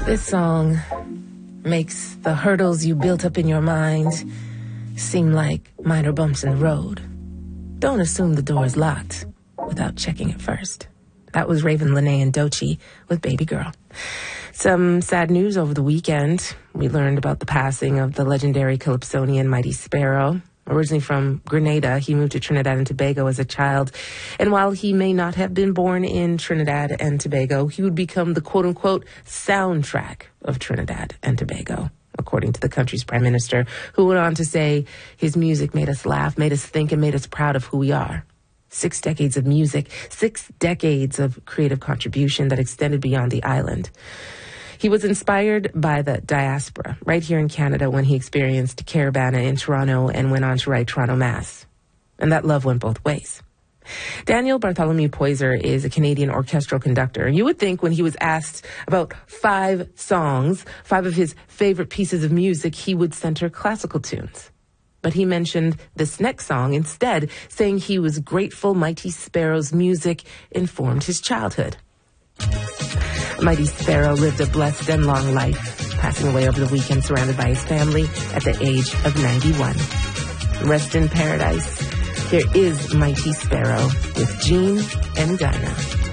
This song makes the hurdles you built up in your mind seem like minor bumps in the road. Don't assume the door is locked without checking it first. That was Raven Lenae and Doechii with Baby Girl. Some sad news over the weekend. We learned about the passing of the legendary Calypsonian Mighty Sparrow. Originally from Grenada, he moved to Trinidad and Tobago as a child. And while he may not have been born in Trinidad and Tobago, he would become the quote-unquote soundtrack of Trinidad and Tobago, according to the country's prime minister, who went on to say his music made us laugh, made us think, and made us proud of who we are. 6 decades of music, 6 decades of creative contribution that extended beyond the island. He was inspired by the diaspora right here in Canada when he experienced Caribana in Toronto and went on to write Toronto Mass. And that love went both ways. Daniel Bartholomew Poyser is a Canadian orchestral conductor. You would think when he was asked about 5 songs, 5 of his favorite pieces of music, he would center classical tunes. But he mentioned this next song instead, saying he was grateful Mighty Sparrow's music informed his childhood. Mighty Sparrow lived a blessed and long life, passing away over the weekend surrounded by his family at the age of 91. Rest in paradise. Here is Mighty Sparrow with Jean and Dinah.